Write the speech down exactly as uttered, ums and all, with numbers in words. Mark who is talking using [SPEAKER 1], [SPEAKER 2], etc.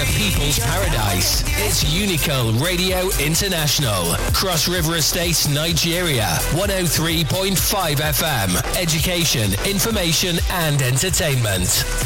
[SPEAKER 1] the people's paradise. It's Unico Radio International. Cross River Estates, Nigeria. one oh three point five F M. Education, information and entertainment.